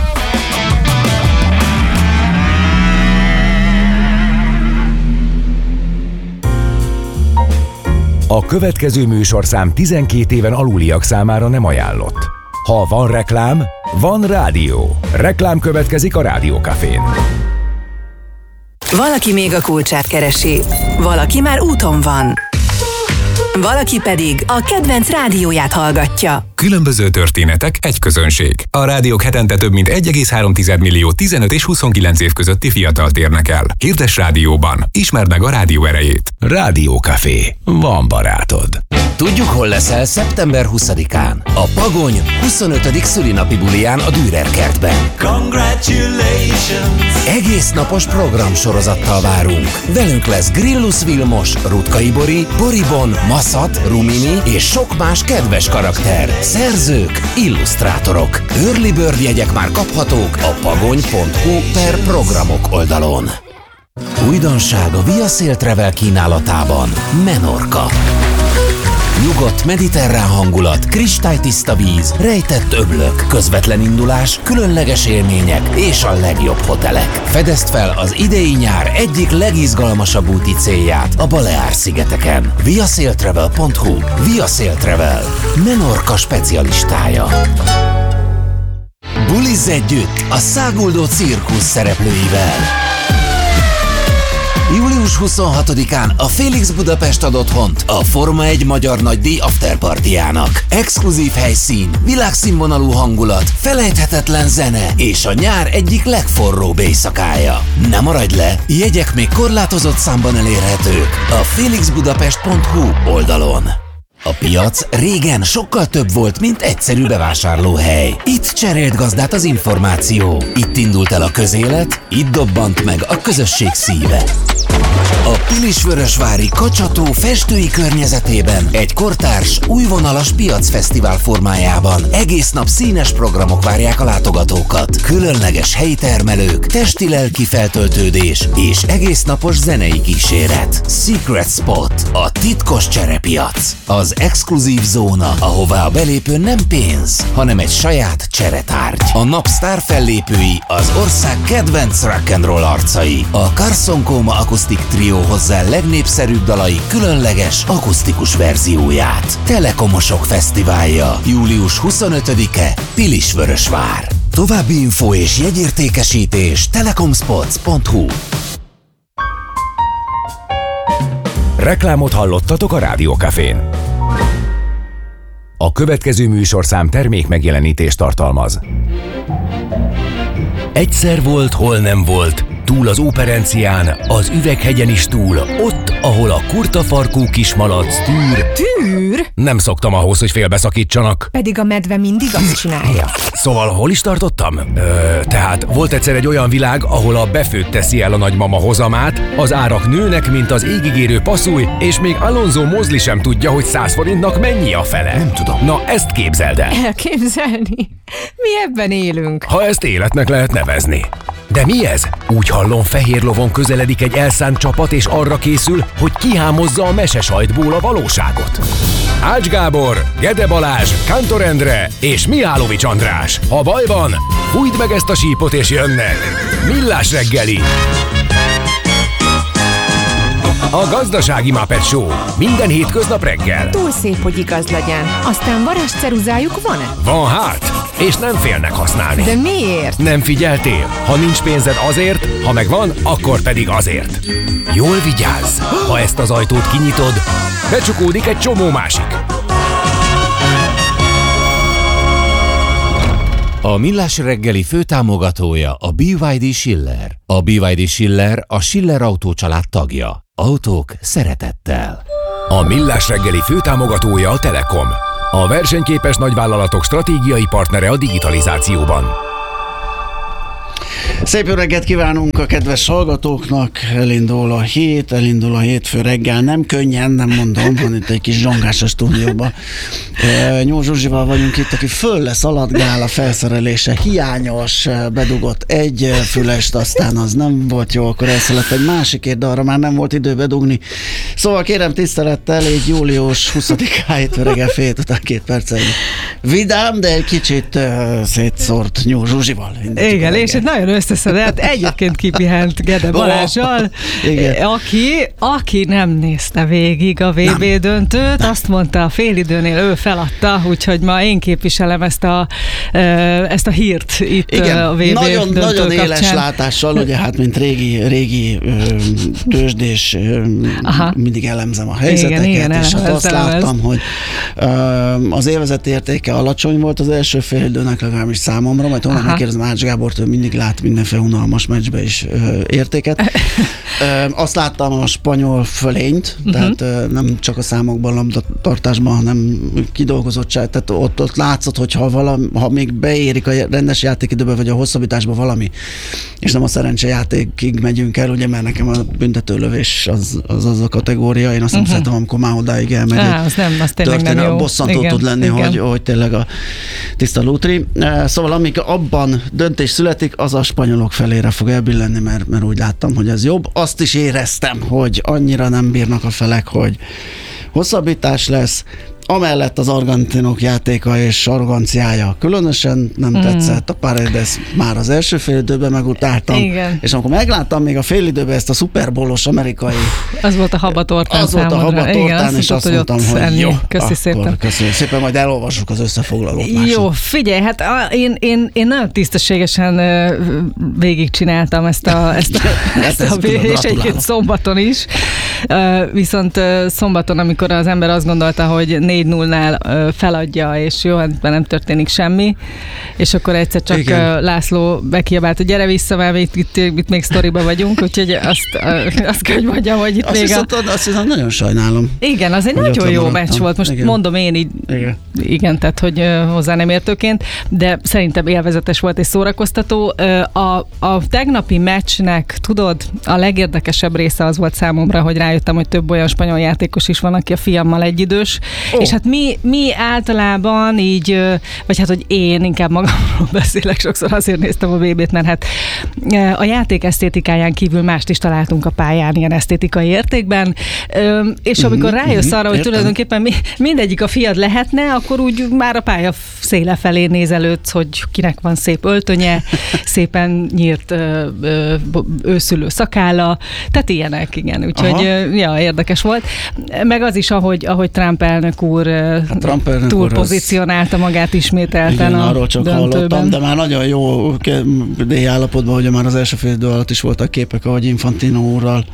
A következő műsorszám 12 éven aluliak számára nem ajánlott. Ha van reklám, van rádió. Reklám következik a Rádiókafén. Valaki még a kulcsát keresi, valaki már úton van, valaki pedig a kedvenc rádióját hallgatja. Különböző történetek, egy közönség. A rádiók hetente több mint 1,3 millió 15 és 29 év közötti fiatalt érnek el. Hirdess rádióban, ismerd meg a rádió erejét. Rádiókafé. Van barátod. Tudjuk, hol leszel szeptember 20-án. A Pagony 25. szülinapi buliján a Dürer kertben. Congratulations! Egész napos programsorozattal várunk. Velünk lesz Grillus Vilmos, Rutkay Bori, Boribon, Maszat, Rumini és sok más kedves karakter. Szerzők, illusztrátorok. Early Bird jegyek már kaphatók a pagony.hu/programok oldalon. Újdonság a Via Sail Travel kínálatában. Menorca. Nyugodt mediterrán hangulat, kristálytiszta víz, rejtett öblök, közvetlen indulás, különleges élmények és a legjobb hotelek. Fedezd fel az idei nyár egyik legizgalmasabb úti célját a Baleár-szigeteken. viasailtravel.hu. Via Sail Travel. Menorca specialistája. Bulizz együtt a száguldó cirkusz szereplőivel. Július 26-án a Felix Budapest ad otthont a Forma 1 magyar nagydíj afterpartyjának. Exkluzív helyszín, világszínvonalú hangulat, felejthetetlen zene és a nyár egyik legforróbb éjszakája. Ne maradj le, jegyek még korlátozott számban elérhetők a felixbudapest.hu oldalon. A piac régen sokkal több volt, mint egyszerű bevásárlóhely. Itt cserélt gazdát az információ. Itt indult el a közélet, itt dobbant meg a közösség szíve. A Pilisvörösvári Kacsató festői környezetében egy kortárs, újvonalas piacfesztivál formájában egész nap színes programok várják a látogatókat. Különleges helyi termelők, testi-lelki feltöltődés és egész napos zenei kíséret. Secret Spot, a titkos cserepiac. Az exkluzív zóna, ahová a belépő nem pénz, hanem egy saját cseretárgy. A nap sztár fellépői az ország kedvenc rock'n'roll arcai. A Carson Coma akusztik trió hozzá legnépszerűbb dalai különleges akusztikus verzióját. Telekomosok fesztiválja, július 25-e, Pilisvörösvár. További info és jegyértékesítés telekomspots.hu. Reklámot hallottatok a Rádiókafén. A következő műsorszám termék megjelenítést tartalmaz. Egyszer volt, hol nem volt, túl az Óperencián, az Üveghegyen is túl, ott, ahol a kurtafarkú kismalac tűr. Tűr? Nem szoktam ahhoz, hogy félbeszakítsanak. Pedig a medve mindig azt csinálja. Szóval hol is tartottam? Tehát volt egyszer egy olyan világ, ahol a befőtt teszi el a nagymama hozamát, az árak nőnek, mint az égigérő passzúj, és még Alonso Mosley sem tudja, hogy 100 forintnak mennyi a fele. Nem tudom. Na, ezt képzeld el. Elképzelni? Mi ebben élünk. Ha ezt életnek lehet nevezni. De mi ez? Úgy hallom, fehér lovon közeledik egy elszánt csapat, és arra készül, hogy kihámozza a mesesajtból a valóságot. Ács Gábor, Gede Balázs, Kántor Endre és Mihálovics András. Ha baj van, fújd meg ezt a sípot és jönnek. Millás reggeli. A Gazdasági Muppet Show. Minden hétköznap reggel. Túl szép, hogy igaz legyen. Aztán varázsceruzájuk van-e? Van hát, és nem félnek használni. De miért? Nem figyeltél? Ha nincs pénzed azért, ha megvan, akkor pedig azért. Jól vigyázz! Ha ezt az ajtót kinyitod, becsukódik egy csomó másik. A Millás reggeli főtámogatója a BYD Schiller. A BYD Schiller a Schiller Autó család tagja. Autók szeretettel. A Millás reggeli főtámogatója a Telekom. A versenyképes nagyvállalatok stratégiai partnere a digitalizációban. Szép jó reggelt kívánunk a kedves hallgatóknak, elindul a hétfő reggel, nem könnyen, nem mondom, van itt egy kis zsongás a stúdióban. Nyúl Zsuzsival vagyunk itt, aki föl leszaladgál, a felszerelése hiányos, bedugott egy fülest, aztán az nem volt jó, akkor elszaladt egy másikért, de arra már nem volt idő bedugni. Szóval kérem tisztelettel, egy július 20-án hétfő reggel fél után 2 perccel vidám, de egy kicsit szétszórt Nyúl Zsuzsival. Igen, és egy nagyon összeszedett, egyébként kipihent Gede Balázssal, aki nem nézte végig a VB döntőt, azt mondta a félidőnél, ő feladta, úgyhogy ma én képviselem ezt a hírt itt a VB döntő nagyon éles kapcsán. látással, ugye hát mint régi tőzsdés mindig elemzem a helyzeteket, igen, és hát azt láttam, hogy az élvezeti értéke alacsony volt az első félidőnek, legalábbis számomra, majd holnap megkérdezem Ács Gábort, ő mindig lát mindenféle unalmas meccsbe is értéket. Azt láttam a spanyol fölényt, tehát nem csak a számokban, labdatartásban, hanem kidolgozottság, tehát ott látszott, hogy ha még beérik a rendes játékidőbe, vagy a hosszabbításba valami, és nem a szerencsejátékig megyünk el, ugye, mert nekem a büntetőlövés az a kategória, én azt nem szeretem, amikor már odáig elmegy. Az tényleg nem jó. Bosszantó tud lenni, hogy tényleg a tiszta lútri. Szóval amíg abban döntés születik, az a spanyolok felére fog elbillenni, mert úgy láttam, hogy ez jobb. Azt is éreztem, hogy annyira nem bírnak a felek, hogy hosszabbítás lesz. Amellett az argentinok játéka és arroganciája különösen nem tetszett. A Paredes már az első félidőben megutáltam. Igen. És amikor megláttam még a félidőben ezt a szuperbólos amerikai... Az volt a habatortán számodra. Az volt a habatortán, és azt mondtam, hogy jó, köszi szépen. Köszönjük szépen, majd elolvassuk az összefoglalót. Jó, figyelj, hát én nagyon tisztességesen végigcsináltam ezt a és egyébként szombaton is. Viszont szombaton, amikor az ember azt gondolta, hogy 4-0-nál feladja, és jó, hát nem történik semmi, és akkor egyszer csak László bekiabált, hogy gyere vissza, mert itt még sztoriba vagyunk, úgyhogy azt kell, hogy mondjam, hogy itt még azt hiszem, nagyon sajnálom. Igen, az egy nagyon jó meccs volt, most mondom én így, igen, tehát hogy hozzá nem értőként, de szerintem élvezetes volt és szórakoztató. A tegnapi meccsnek, tudod, a legérdekesebb része az volt számomra, hogy rájöttem, hogy több olyan spanyol játékos is van, aki a fiammal egyidős, és hát mi általában így, vagy hát, hogy én inkább magamról beszélek, sokszor azért néztem a VB-t, mert hát a játék esztétikáján kívül mást is találtunk a pályán ilyen esztétikai értékben, és amikor rájössz arra, hogy tulajdonképpen mindegyik a fiad lehetne, akkor úgy már a pálya széle felé nézelődsz, hogy kinek van szép öltönye, szépen nyírt őszülő szakálla, tehát ilyenek, igen, úgyhogy érdekes volt. Meg az is, ahogy Trump elnök úr túlpozícionálta magát ismételten igen, a arról csak döntőben. Hallottam, de már nagyon jó állapotban, hogy már az első fél idő alatt is voltak képek, ahogy Infantino úrral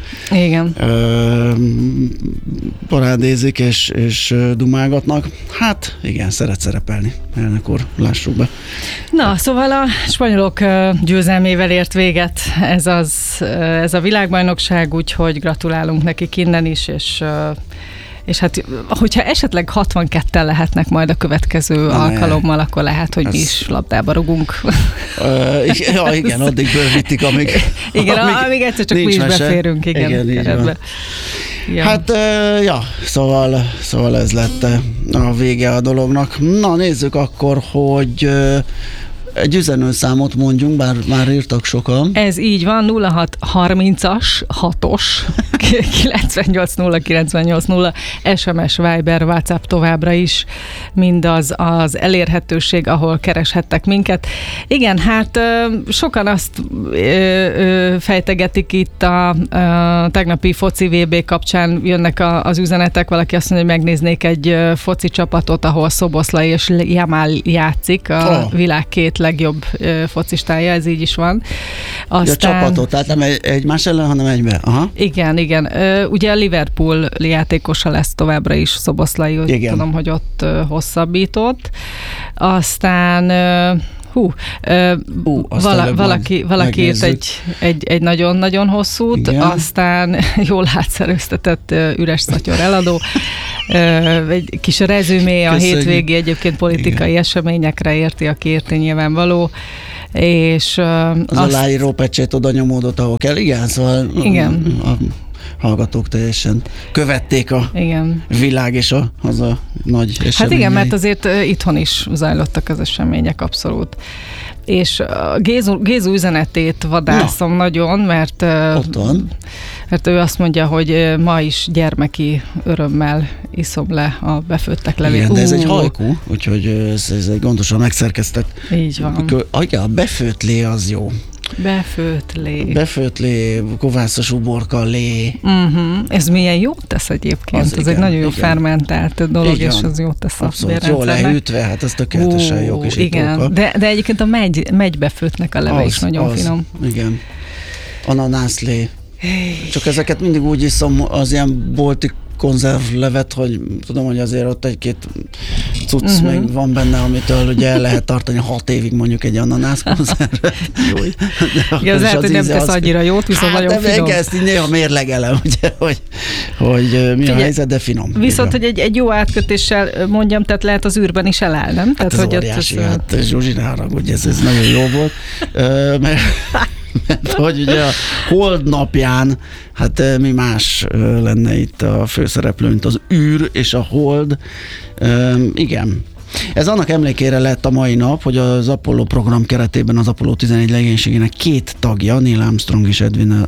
parádézik és dumálgatnak. Hát igen, szeret szerepelni, elnök úr, lássuk be. Na, szóval a spanyolok győzelmével ért véget ez a világbajnokság, úgyhogy gratulálunk nekik innen is, és hát, hogyha esetleg 62-tel lehetnek majd a következő alkalommal, akkor lehet, hogy mi is labdába rugunk. Igen, addig bővítik, amíg egyszer csak mi is beférünk, keretbe. Ja. Hát, szóval ez lett a vége a dolognak. Na, nézzük akkor, hogy egy üzenőszámot mondjunk, bár már írtak sokan. Ez így van, 0630-as, 6-os, 980 SMS, Viber, WhatsApp továbbra is, mindaz az elérhetőség, ahol kereshettek minket. Igen, hát sokan azt fejtegetik itt a tegnapi foci VB kapcsán, jönnek az üzenetek, valaki azt mondja, hogy megnéznék egy foci csapatot, ahol Szoboszlai és Jamal játszik, a világ két legjobb focistája, ez így is van. Aztán... A csapatot, tehát nem egymás ellen, hanem egybe. Aha. Igen. Ugye a Liverpool játékosa lesz továbbra is Szoboszlai, tudom, hogy ott hosszabbított. Aztán valaki írt egy nagyon-nagyon hosszút, igen. Aztán jól átszerőztetett üres szatyor eladó. egy kis rezümé a hétvégi egyébként politikai eseményekre érti, aki érti nyilvánvaló. És az aláíró pecsét oda nyomódott, ahol kell, igen? Szóval igen. A hallgatók teljesen követték a világ és az a nagy eseményei. Hát igen, mert azért itthon is zajlottak az események abszolút. És Gézu üzenetét vadászom nagyon, mert ő azt mondja, hogy ma is gyermeki örömmel iszom le a befőttek levét. Igen, de ez egy hajkú, úgyhogy ez egy gondosan megszerkesztett. Így van. A befőtt lé az jó. Befőtt lé, kovászos uborka lé. Ez milyen jót tesz egyébként. Ez egy nagyon jó fermentált dolog, igen. És az jót tesz abszolút, a bérrendszernek. Jól lehűtve, hát ez tökéletesen jó kis igen. De egyébként a megybefőttnek a leve is nagyon finom. Igen. Ananászlé. Csak ezeket mindig úgy iszom, az ilyen bolti konzervlevet, hogy tudom, hogy azért ott egy-két cucc még van benne, amitől ugye el lehet tartani 6 évig mondjuk egy ananász konzervet. Igen, az lehet, hogy nem tesz annyira jót, viszont nagyon finom. De ezt így néha mérlegelem, ugye, hogy mi a helyzet, de finom. Viszont, hogy egy jó átkötéssel mondjam, tehát lehet az űrben is eláll, nem? Hát ez óriási, hát Zsuzsi, ne haragudj, ez nagyon jó volt. Mert hogy ugye a hold napján, hát mi más lenne itt a főszereplő, mint az űr és a hold. Igen. Ez annak emlékére lett a mai nap, hogy az Apollo program keretében az Apollo 11 legénységének 2 tagja, Neil Armstrong és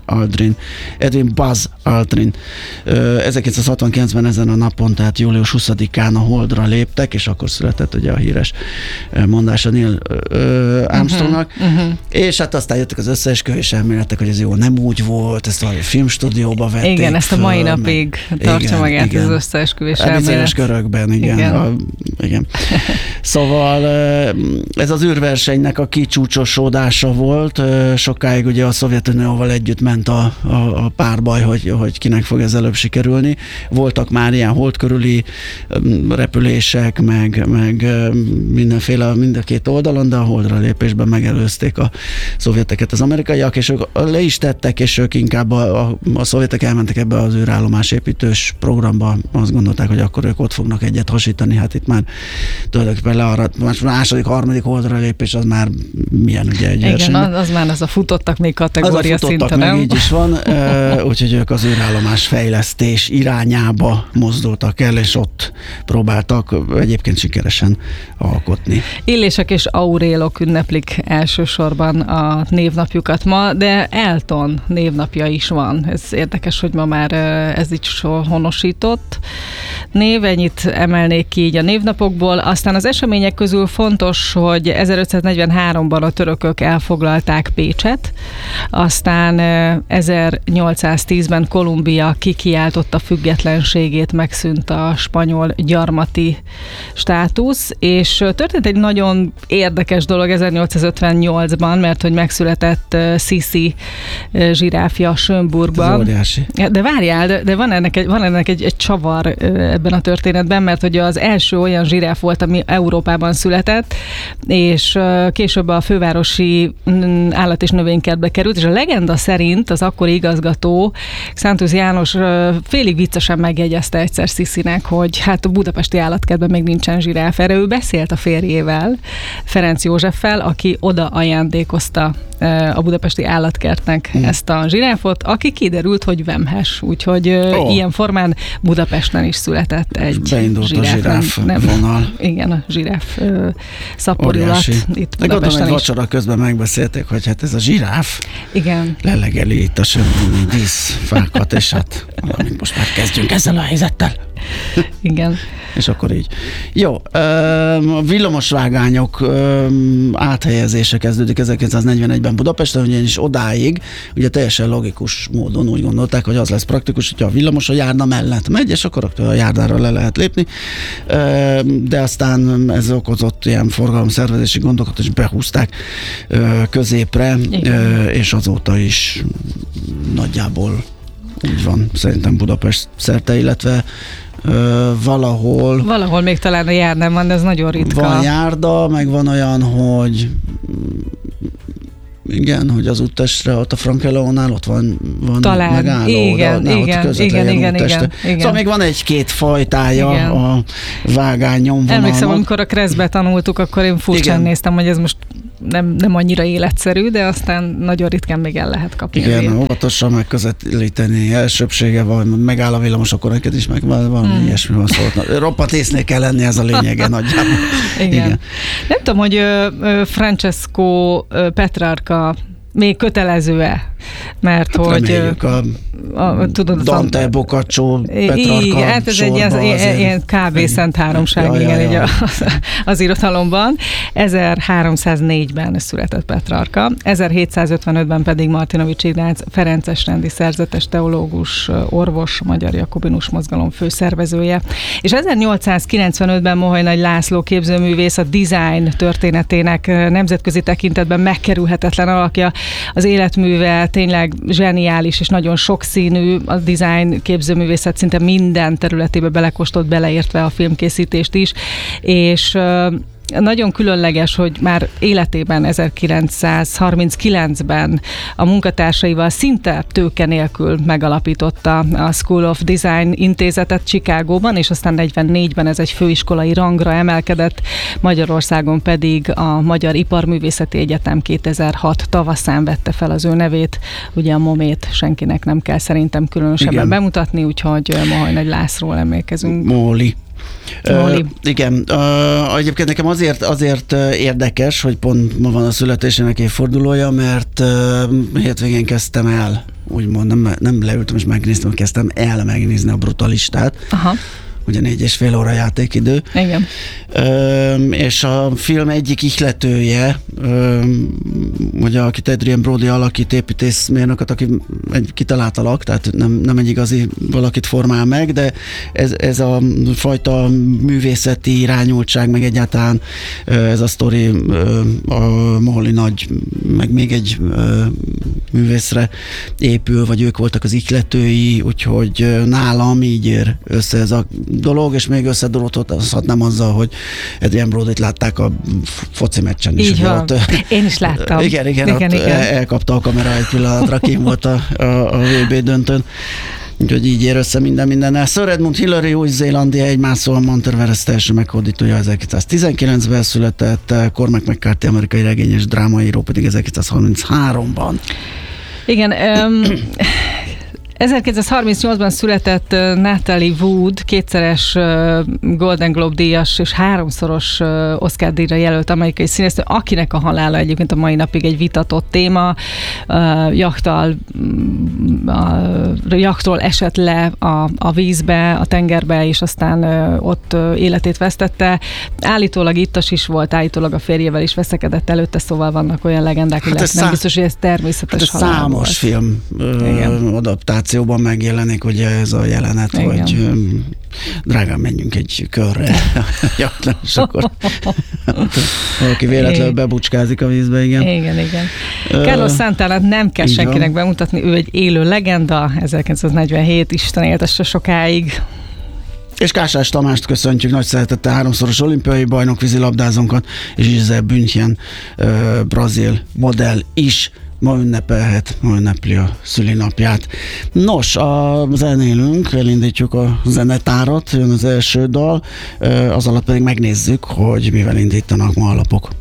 Edwin Buzz Aldrin 1969-ben ezen a napon, tehát július 20-án a Holdra léptek, és akkor született ugye a híres mondása Neil Armstrongnak, és hát aztán jöttek az összeesküvés elméletek, hogy ez jó, nem úgy volt, ezt valami filmstúdióba vették. Igen, ezt a mai napig tartja magát az összeesküvés elmélet. Bizonyos körökben, igen. Szóval ez az űrversenynek a kicsúcsosodása volt. Sokáig ugye a Szovjetunióval együtt ment a párbaj, hogy kinek fog ez előbb sikerülni. Voltak már ilyen hold körüli repülések, meg mindenféle mind a két oldalon, de a holdra lépésben megelőzték a szovjeteket az amerikaiak, és ők le is tettek, és ők inkább a szovjetek elmentek ebbe az űrállomás építős programba. Azt gondolták, hogy akkor ők ott fognak egyet hasítani. Hát itt már tulajdonképpen learadt, második, harmadik holdra lépés, az már milyen ugye egy verseny. Igen, az már az a futottak még kategória szinten, nem? Így is van, úgyhogy ők az űrállomás fejlesztés irányába mozdultak el, és ott próbáltak egyébként sikeresen alkotni. Illések és aurélok ünneplik elsősorban a névnapjukat ma, de Elton névnapja is van. Ez érdekes, hogy ma már ez így honosított név, ennyit emelnék ki így a névnapokból. Aztán az események közül fontos, hogy 1543-ban a törökök elfoglalták Pécset, aztán 1810-ben Kolumbia kikiáltotta függetlenségét, megszűnt a spanyol gyarmati státusz, és történt egy nagyon érdekes dolog 1858-ban, mert hogy megszületett Sisi zsiráfja Schönburgban. De várjál, de van ennek egy csavar ebben a történetben, mert hogy az első olyan zsiráf volt, ami Európában született, és később a fővárosi állat- és növénykertbe került, és a legenda szerint az akkori igazgató, Szántusz János félig viccesen megjegyezte egyszer Sisinek, hogy hát a budapesti állatkertben még nincsen zsiráf. Erre ő beszélt a férjével, Ferenc Józseffel, aki oda ajándékozta a budapesti állatkertnek ezt a zsiráfot, aki kiderült, hogy vemhes, úgyhogy ilyen formán Budapesten is született egy zsiráf vonal. Igen, a zsiráf szaporulat itt Budapesten gondolom, is. egy vacsora közben megbeszélték, hogy hát ez a zsiráf igen. lelegeli itt a sömbúni díszfákat, és hát most már kezdjünk ezzel a helyzettel. Igen. És akkor így. Jó, a villamosvágányok áthelyezése kezdődik 1941-ben Budapesten, ugyanis odáig ugye teljesen logikus módon úgy gondolták, hogy az lesz praktikus, hogyha a villamos a járda mellett megy, és akkor a járdára le lehet lépni, de aztán ez okozott ilyen forgalomszervezési gondokat, és behúzták középre, és azóta is nagyjából úgy van, szerintem Budapest szerte, illetve valahol még talán a járdán van, de ez nagyon ritka. Van járda, meg van olyan, hogy Igen, hogy az úttestre, ott a Frankelónál ott van talán, megálló, igen, de igen. Szóval még van egy-két fajtája igen. a vágány nyomvonalnak. Emlékszem, amikor a Kreszbe tanultuk, akkor én furcsán néztem, hogy ez most nem annyira életszerű, de aztán nagyon ritkán még el lehet kapni. Igen, óvatosan megközelíteni, elsőbsége van, megáll a villamos, akkor neked is meg valami ilyesmi van szólt. Roppant észnél kell lenni, ez a lényege nagyjából. Igen. Nem tudom, hogy Francesco Petrarca még kötelező-e? Mert hát hogy... tudod, Dante, Boccaccio, Petrarca igen, hát ez egy ilyen kb. Szent háromság, igen, az irodalomban. 1304-ben született Petrarca, 1755-ben pedig Martinovics Ignác Ferences rendi szerzetes, teológus, orvos, magyar jakobinus mozgalom főszervezője. És 1895-ben Moholy Nagy László képzőművész a design történetének nemzetközi tekintetben megkerülhetetlen alakja. Az életműve tényleg zseniális és nagyon sokszínű, a design képzőművészet szinte minden területébe belekóstolt, beleértve a filmkészítést is, és nagyon különleges, hogy már életében 1939-ben a munkatársaival szinte tőke nélkül megalapította a School of Design intézetet Chicagóban, és aztán 44-ben ez egy főiskolai rangra emelkedett, Magyarországon pedig a Magyar Iparművészeti Egyetem 2006 tavaszán vette fel az ő nevét. Ugye a MOMét senkinek nem kell szerintem különösebben bemutatni, úgyhogy Moholy Nagy Lászlóról emlékezünk. Igen. Egyébként nekem azért érdekes, hogy pont ma van a születésének évfordulója, mert hétvégén kezdtem el, úgymond nem leültem és megnéztem, kezdtem el megnézni a Brutalistát. Aha. Ugye 4,5 óra játékidő. Igen. És a film egyik ihletője, ugye akit Adrian Brody alakít, építészmérnököt, aki egy kitalált alak, tehát nem egy igazi valakit formál meg, de ez a fajta művészeti irányultság, meg egyáltalán ez a sztori a Moholy Nagy, meg még egy művészre épül, vagy ők voltak az ihletői, úgyhogy nálam így ér össze ez a dolog, és még összedolódhatnám azzal, hogy Adrian Brodyt látták a foci meccsen is. Így van. Én is láttam. Igen. Elkapta a kamera egy pillanatra, kim volt a VB döntőn. Úgyhogy így ér össze mindennel. Sir Edmund Hillary, Új-Zélandia egymászóan Monterverest első meghódítója 1919-ben született, Cormac McCarthy amerikai regény és drámaíró pedig 1933-ban. Igen, 1938-ban született Natalie Wood, kétszeres Golden Globe díjas és 3-szoros Oscar díjra jelölt amerikai színésznő, akinek a halála egyébként a mai napig egy vitatott téma. Jachtról esett le a vízbe, a tengerbe, és aztán ott életét vesztette. Állítólag ittas is volt, állítólag a férjével is veszekedett előtte, szóval vannak olyan legendák, hogy nem biztos, hogy ez természetes halál számos volt. Film adaptációban megjelenik ugye ez a jelenet, igen, hogy drágán, menjünk egy körre. És akkor valaki véletlenül bebucskázik a vízbe, igen. Igen. Carlos Santanát nem kell senkinek bemutatni, ő egy élő legenda, 1947, Isten éltesse sokáig. És Kásás Tamást köszöntjük nagy szeretettel, 3-szoros olimpiai bajnok, vízilabdázónkat, és Gisele Bündchen, brazil modell is ma ünnepli a szülinapját. Nos, zenélünk, elindítjuk a zenetárat, jön az első dal, az alatt pedig megnézzük, hogy mivel indítanak ma a lapok.